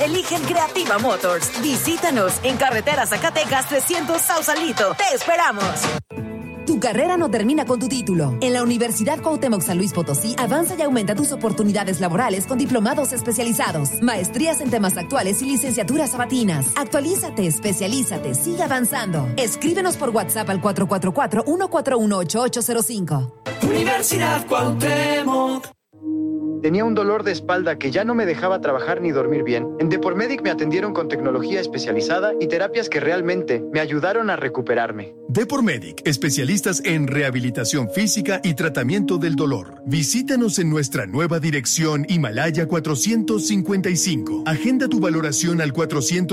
eligen Creativa Motors. Visítanos en carretera Zacatecas 300 Sausalito. ¡Te esperamos! Tu carrera no termina con tu título. En la Universidad Cuauhtémoc San Luis Potosí, avanza y aumenta tus oportunidades laborales con diplomados especializados, maestrías en temas actuales y licenciaturas sabatinas. Actualízate, especialízate, sigue avanzando. Escríbenos por WhatsApp al 444-141-8805. Universidad Cuauhtémoc. Tenía un dolor de espalda que ya no me dejaba trabajar ni dormir bien. En Depormedic me atendieron con tecnología especializada y terapias que realmente me ayudaron a recuperarme. Depormedic, especialistas en rehabilitación física y tratamiento del dolor. Visítanos en nuestra nueva dirección Himalaya 455. Agenda tu valoración al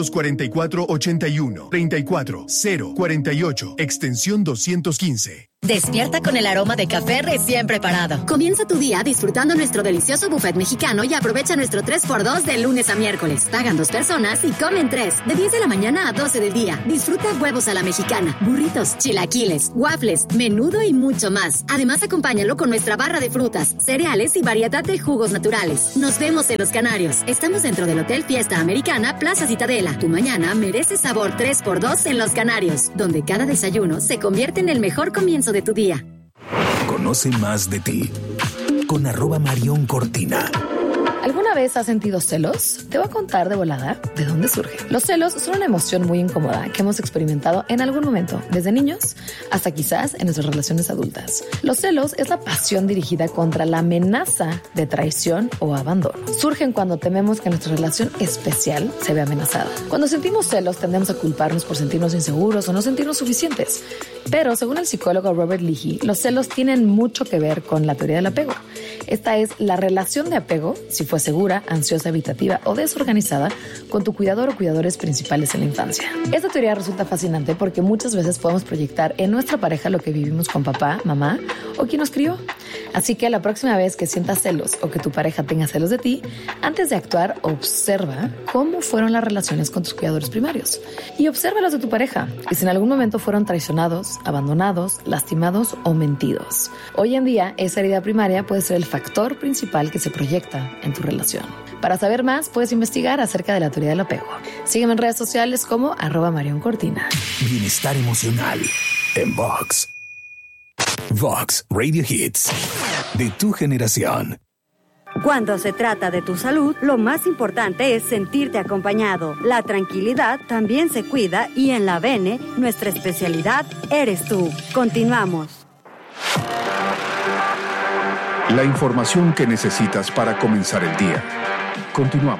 444-81 34 048, extensión 215. Despierta con el aroma de café recién preparado. Comienza tu día disfrutando nuestro delicioso buffet mexicano y aprovecha nuestro 3x2 de lunes a miércoles. Pagan 2 personas y comen 3. De 10 de la mañana a 12 del día. Disfruta huevos a la mexicana, burritos, chilaquiles, waffles, menudo y mucho más. Además, acompáñalo con nuestra barra de frutas, cereales y variedad de jugos naturales. Nos vemos en Los Canarios. Estamos dentro del Hotel Fiesta Americana Plaza Citadela. Tu mañana merece sabor 3x2 en Los Canarios, donde cada desayuno se convierte en el mejor comienzo de tu día. Conoce más de ti con @MarionCortina. ¿Alguna vez has sentido celos? Te voy a contar de volada de dónde surge. Los celos son una emoción muy incómoda que hemos experimentado en algún momento, desde niños hasta quizás en nuestras relaciones adultas. Los celos es la pasión dirigida contra la amenaza de traición o abandono. Surgen cuando tememos que nuestra relación especial se vea amenazada. Cuando sentimos celos tendemos a culparnos por sentirnos inseguros o no sentirnos suficientes. Pero según el psicólogo Robert Leahy, los celos tienen mucho que ver con la teoría del apego. Esta es la relación de apego, si fue segura, ansiosa, evitativa o desorganizada, con tu cuidador o cuidadores principales en la infancia. Esta teoría resulta fascinante porque muchas veces podemos proyectar en nuestra pareja lo que vivimos con papá, mamá o quien nos crió. Así que la próxima vez que sientas celos o que tu pareja tenga celos de ti, antes de actuar, observa cómo fueron las relaciones con tus cuidadores primarios. Y observa los de tu pareja. Y si en algún momento fueron traicionados, abandonados, lastimados o mentidos. Hoy en día, esa herida primaria puede ser el factor principal que se proyecta en tu relación. Para saber más, puedes investigar acerca de la teoría del apego. Sígueme en redes sociales como @MarionCortina. Bienestar emocional en Vox. Vox Radio Hits. De tu generación. Cuando se trata de tu salud, lo más importante es sentirte acompañado. La tranquilidad también se cuida y en la Bene, nuestra especialidad eres tú. Continuamos. La información que necesitas para comenzar el día. Continuamos.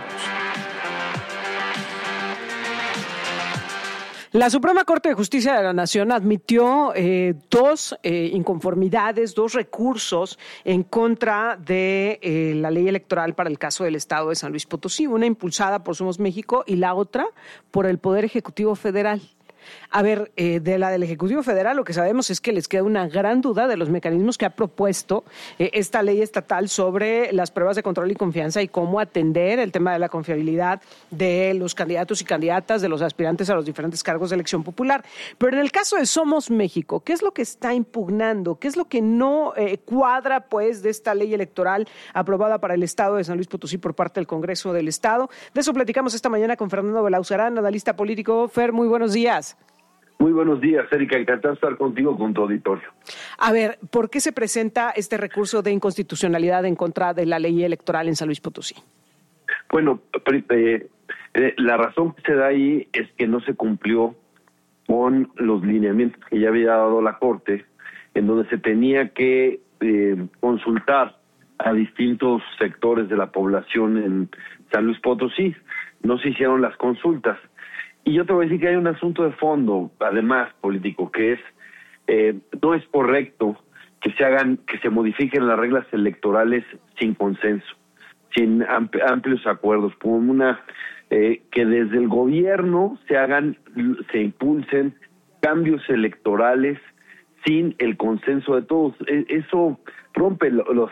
La Suprema Corte de Justicia de la Nación admitió dos inconformidades, dos recursos en contra de la ley electoral para el caso del Estado de San Luis Potosí, una impulsada por Somos México y la otra por el Poder Ejecutivo Federal. A ver, de la del Ejecutivo Federal lo que sabemos es que les queda una gran duda de los mecanismos que ha propuesto esta ley estatal sobre las pruebas de control y confianza y cómo atender el tema de la confiabilidad de los candidatos y candidatas, de los aspirantes a los diferentes cargos de elección popular. Pero en el caso de Somos México, ¿qué es lo que está impugnando? ¿Qué es lo que no cuadra, pues, de esta ley electoral aprobada para el Estado de San Luis Potosí por parte del Congreso del Estado? De eso platicamos esta mañana con Fernando Belauzarán, analista político. Fer, muy buenos días. Muy buenos días, Erika. Encantado de estar contigo, con tu auditorio. A ver, ¿por qué se presenta este recurso de inconstitucionalidad en contra de la ley electoral en San Luis Potosí? Bueno, la razón que se da ahí es que no se cumplió con los lineamientos que ya había dado la Corte, en donde se tenía que consultar a distintos sectores de la población en San Luis Potosí. No se hicieron las consultas. Y yo te voy a decir que hay un asunto de fondo, además, político, que es, no es correcto que se modifiquen las reglas electorales sin consenso, sin amplios acuerdos, como que desde el gobierno se impulsen cambios electorales sin el consenso de todos. Eso rompe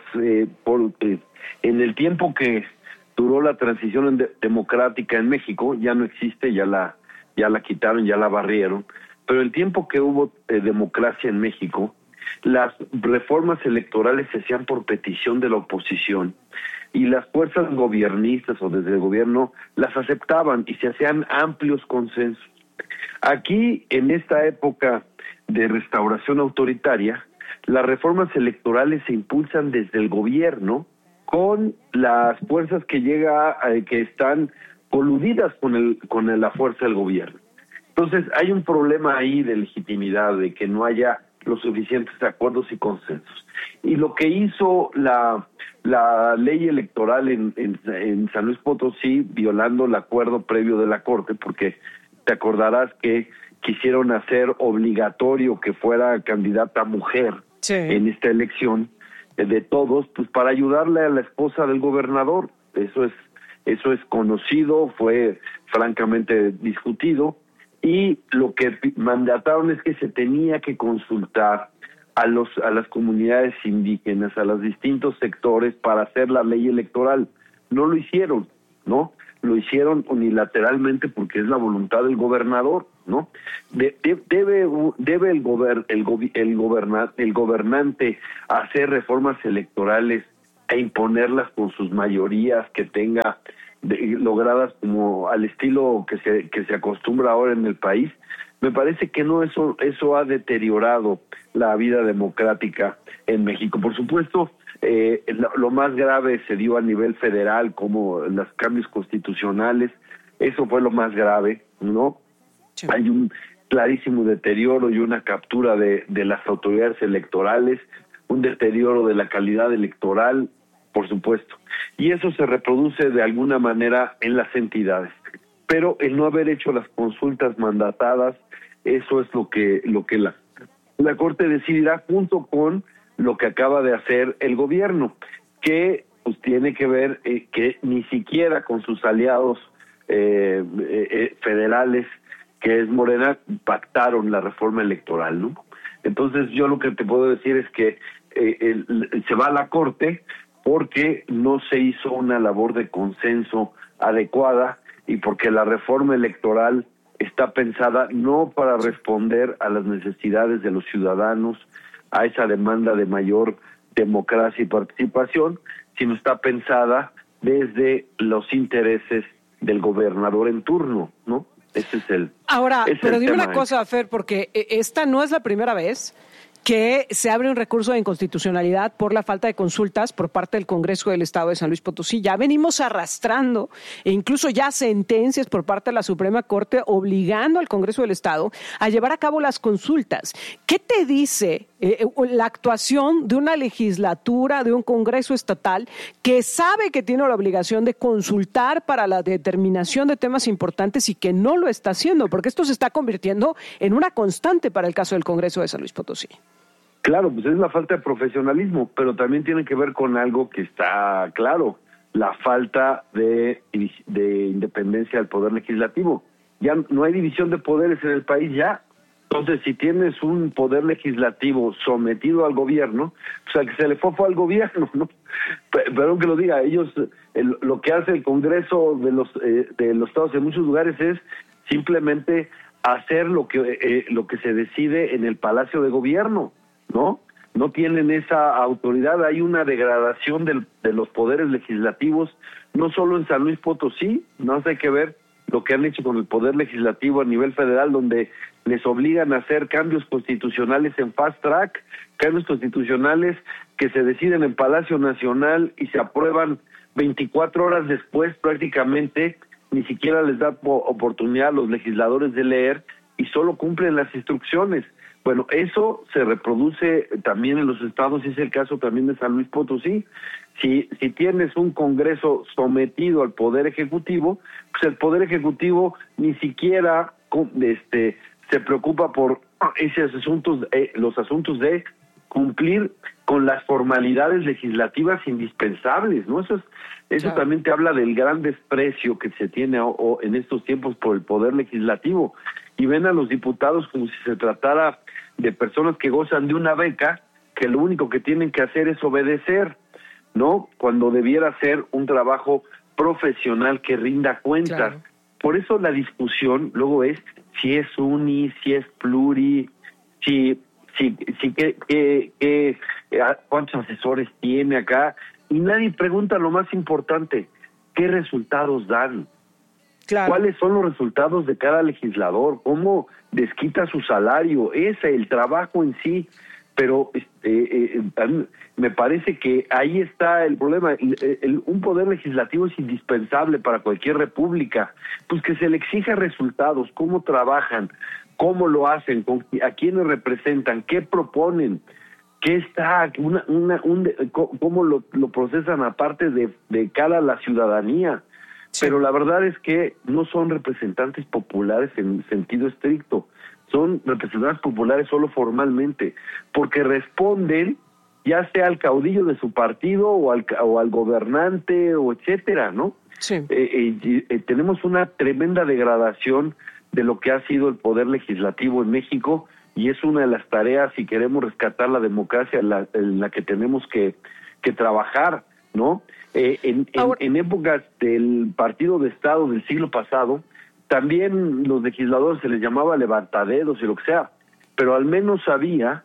en el tiempo que duró la transición democrática en México, ya no existe, ya la quitaron, ya la barrieron, pero el tiempo que hubo democracia en México, las reformas electorales se hacían por petición de la oposición. y las fuerzas gobiernistas o desde el gobierno las aceptaban y se hacían amplios consensos. Aquí, en esta época de restauración autoritaria, las reformas electorales se impulsan desde el gobierno con las fuerzas que están coludidas con la fuerza del gobierno. Entonces, hay un problema ahí de legitimidad, de que no haya los suficientes acuerdos y consensos. Y lo que hizo la ley electoral en San Luis Potosí, violando el acuerdo previo de la Corte, porque te acordarás que quisieron hacer obligatorio que fuera candidata mujer en esta elección de todos, pues para ayudarle a la esposa del gobernador. Eso es conocido, fue francamente discutido, y lo que mandataron es que se tenía que consultar a las comunidades indígenas, a los distintos sectores para hacer la ley electoral. No lo hicieron, ¿no? Lo hicieron unilateralmente porque es la voluntad del gobernador, ¿no? Debe el gobernante hacer reformas electorales e imponerlas con sus mayorías que tenga logradas como al estilo que se acostumbra ahora en el país. Me parece que no, eso ha deteriorado la vida democrática en México. Por supuesto, lo más grave se dio a nivel federal, como los cambios constitucionales. Eso fue lo más grave, ¿no? Sí. Hay un clarísimo deterioro y una captura de las autoridades electorales, un deterioro de la calidad electoral, por supuesto. Y eso se reproduce de alguna manera en las entidades. Pero el no haber hecho las consultas mandatadas, eso es lo que la Corte decidirá, junto con lo que acaba de hacer el gobierno, que pues tiene que ver que ni siquiera con sus aliados federales, que es Morena, pactaron la reforma electoral, ¿no? Entonces yo lo que te puedo decir es que se va a la Corte porque no se hizo una labor de consenso adecuada y porque la reforma electoral está pensada no para responder a las necesidades de los ciudadanos, a esa demanda de mayor democracia y participación, sino está pensada desde los intereses del gobernador en turno, ¿no? Ese es el Ahora, pero dime una tema, cosa, Fer, porque esta no es la primera vez que se abre un recurso de inconstitucionalidad por la falta de consultas por parte del Congreso del Estado de San Luis Potosí. Ya venimos arrastrando e incluso ya sentencias por parte de la Suprema Corte obligando al Congreso del Estado a llevar a cabo las consultas. ¿Qué te dice la actuación de una legislatura, de un Congreso estatal que sabe que tiene la obligación de consultar para la determinación de temas importantes y que no lo está haciendo? Porque esto se está convirtiendo en una constante para el caso del Congreso de San Luis Potosí. Claro, pues es la falta de profesionalismo, pero también tiene que ver con algo que está claro, la falta de independencia del Poder Legislativo. Ya no hay división de poderes en el país ya. Entonces, si tienes un Poder Legislativo sometido al gobierno, o sea, que se le fue al gobierno, ¿no? Perdón que lo diga, ellos, lo que hace el Congreso de los estados en muchos lugares es simplemente hacer lo que se decide en el Palacio de Gobierno, ¿no? No tienen esa autoridad. Hay una degradación de los poderes legislativos, no solo en San Luis Potosí, no hay que ver lo que han hecho con el Poder Legislativo a nivel federal, donde les obligan a hacer cambios constitucionales en fast track, cambios constitucionales que se deciden en Palacio Nacional y se aprueban 24 horas después prácticamente, ni siquiera les da oportunidad a los legisladores de leer y solo cumplen las instrucciones. Bueno, eso se reproduce también en los estados y es el caso también de San Luis Potosí. Si tienes un Congreso sometido al Poder Ejecutivo, pues el Poder Ejecutivo ni siquiera se preocupa por esos asuntos, los asuntos de cumplir con las formalidades legislativas indispensables, ¿no? Eso claro. También te habla del gran desprecio que se tiene en estos tiempos por el Poder Legislativo. Y ven a los diputados como si se tratara de personas que gozan de una beca, que lo único que tienen que hacer es obedecer, ¿no? Cuando debiera ser un trabajo profesional que rinda cuentas. Claro. Por eso la discusión luego es si es uni, si es pluri, cuántos asesores tiene acá. y nadie pregunta lo más importante, ¿qué resultados dan? Claro. ¿Cuáles son los resultados de cada legislador? ¿Cómo desquita su salario? El trabajo en sí. Pero me parece que ahí está el problema. Un poder legislativo es indispensable para cualquier república, pues que se le exija resultados, cómo trabajan, cómo lo hacen, a quiénes representan, qué proponen, qué está, cómo lo procesan aparte de cara a la ciudadanía. Sí. Pero la verdad es que no son representantes populares en sentido estricto. Son representantes populares solo formalmente, porque responden ya sea al caudillo de su partido o al gobernante o etcétera, ¿no? Sí. Tenemos una tremenda degradación de lo que ha sido el poder legislativo en México, y es una de las tareas, si queremos rescatar la democracia, en la que tenemos que trabajar, ¿no? En épocas del partido de Estado del siglo pasado, también los legisladores se les llamaba levantaderos y lo que sea, pero al menos había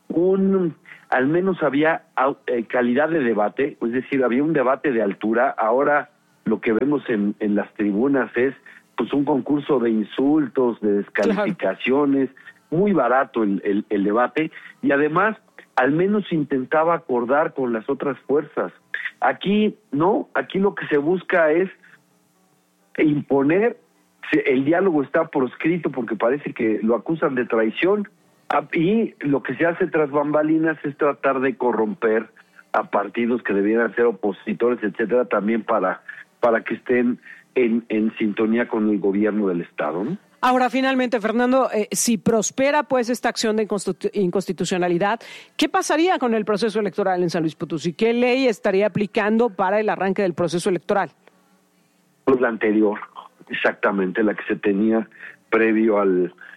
calidad de debate, es decir, había un debate de altura. Ahora lo que vemos en las tribunas es pues un concurso de insultos, de descalificaciones, muy barato el debate, y además al menos intentaba acordar con las otras fuerzas. Aquí no, aquí lo que se busca es imponer. El diálogo está proscrito porque parece que lo acusan de traición, y lo que se hace tras bambalinas es tratar de corromper a partidos que debieran ser opositores, etcétera, también para que estén en sintonía con el gobierno del Estado, ¿no? Ahora, finalmente, Fernando, si prospera pues esta acción de inconstitucionalidad, ¿qué pasaría con el proceso electoral en San Luis Potosí? ¿Qué ley estaría aplicando para el arranque del proceso electoral? Pues la anterior. Exactamente, la que se tenía previo a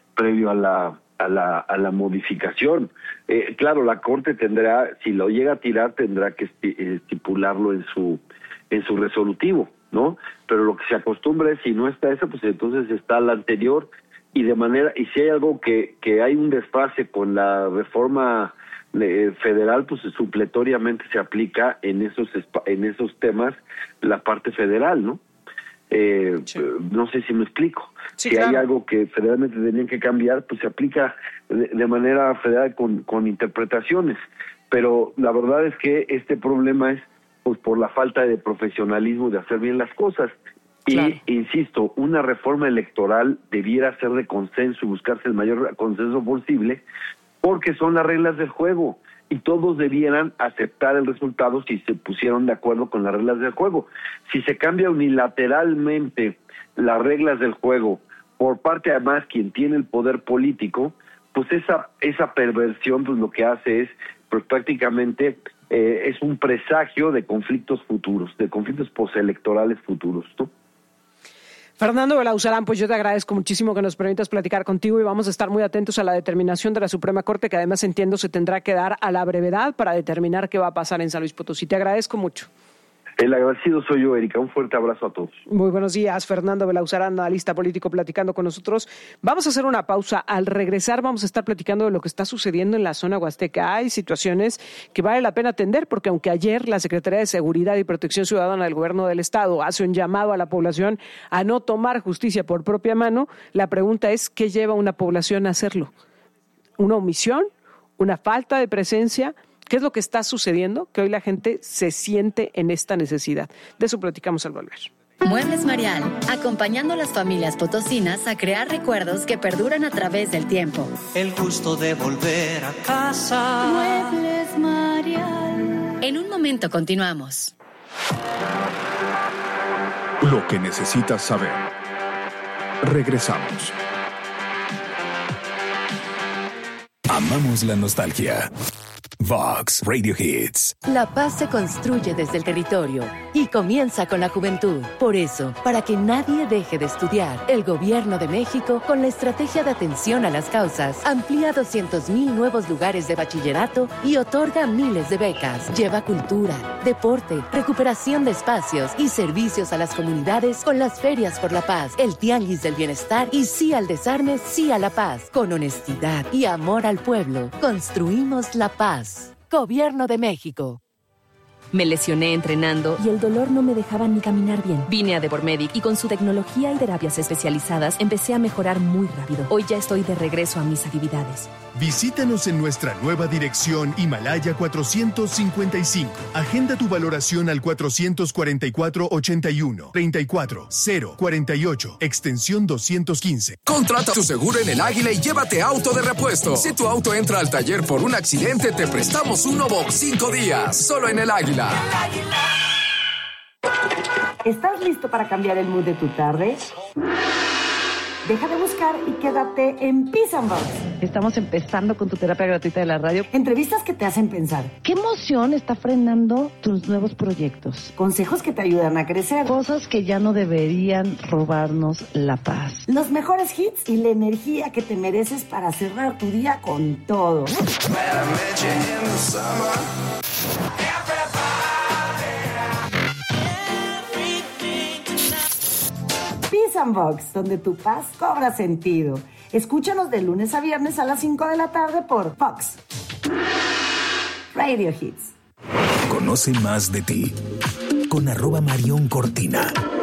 la modificación. Claro, la Corte tendrá, si lo llega a tirar, tendrá que estipularlo en su resolutivo, ¿no? Pero lo que se acostumbra es, si no está esa, pues entonces está la anterior, y si hay algo que hay un desfase con la reforma federal, pues supletoriamente se aplica en esos temas la parte federal, ¿no? Sí. No sé si me explico. Sí, si claro. Hay algo que federalmente tenían que cambiar, pues se aplica de manera federal con interpretaciones. Pero la verdad es que este problema es pues por la falta de profesionalismo de hacer bien las cosas. Claro. Y insisto, una reforma electoral debiera ser de consenso y buscarse el mayor consenso posible, porque son las reglas del juego. Y todos debieran aceptar el resultado si se pusieron de acuerdo con las reglas del juego. Si se cambia unilateralmente las reglas del juego por parte, además, quien tiene el poder político, pues esa perversión pues lo que hace es pues prácticamente es un presagio de conflictos futuros, de conflictos postelectorales futuros, ¿no? Fernando Belauzarán, pues yo te agradezco muchísimo que nos permitas platicar contigo, y vamos a estar muy atentos a la determinación de la Suprema Corte, que además entiendo se tendrá que dar a la brevedad para determinar qué va a pasar en San Luis Potosí. Te agradezco mucho. El agradecido soy yo, Erika. Un fuerte abrazo a todos. Muy buenos días, Fernando Belauzarán, analista político, platicando con nosotros. Vamos a hacer una pausa. Al regresar vamos a estar platicando de lo que está sucediendo en la zona huasteca. Hay situaciones que vale la pena atender, porque aunque ayer la Secretaría de Seguridad y Protección Ciudadana del Gobierno del Estado hace un llamado a la población a no tomar justicia por propia mano, la pregunta es, ¿qué lleva a una población a hacerlo? ¿Una omisión? ¿Una falta de presencia? ¿Qué es lo que está sucediendo? Que hoy la gente se siente en esta necesidad. De eso platicamos al volver. Muebles Marial, acompañando a las familias potosinas a crear recuerdos que perduran a través del tiempo. El gusto de volver a casa. Muebles Marial. En un momento continuamos. Lo que necesitas saber. Regresamos. Amamos la nostalgia. Vox Radio Hits. La paz se construye desde el territorio y comienza con la juventud. Por eso, para que nadie deje de estudiar, el Gobierno de México, con la estrategia de atención a las causas, amplía 200,000 nuevos lugares de bachillerato y otorga miles de becas. Lleva cultura, deporte, recuperación de espacios y servicios a las comunidades con las ferias por la paz, el tianguis del bienestar y sí al desarme, sí a la paz. Con honestidad y amor al pueblo, construimos la paz. Gobierno de México. Me lesioné entrenando y el dolor no me dejaba ni caminar bien. Vine a Depormedic y con su tecnología y terapias especializadas empecé a mejorar muy rápido. Hoy ya estoy de regreso a mis actividades. Visítanos en nuestra nueva dirección Himalaya 455. Agenda tu valoración al 444-81 34 048, extensión 215. Contrata tu seguro en El Águila y llévate auto de repuesto. Si tu auto entra al taller por un accidente, te prestamos un Novox 5 días. Solo en El Águila. ¿Estás listo para cambiar el mood de tu tarde? Deja de buscar y quédate en Peace and Box. Estamos empezando con tu terapia gratuita de la radio. Entrevistas que te hacen pensar. ¿Qué emoción está frenando tus nuevos proyectos? Consejos que te ayudan a crecer. Cosas que ya no deberían robarnos la paz. Los mejores hits y la energía que te mereces para cerrar tu día con todo. Peace and Box, donde tu paz cobra sentido. Escúchanos de lunes a viernes a las 5 de la tarde por Fox Radio Hits. Conoce más de ti con @Marion Cortina.